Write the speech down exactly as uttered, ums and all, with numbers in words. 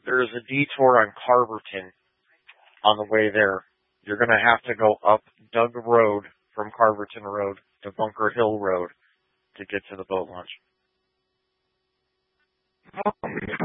There is a detour on Carverton on the way there. You're going to have to go up Doug Road from Carverton Road to Bunker Hill Road to get to the boat launch. Oh,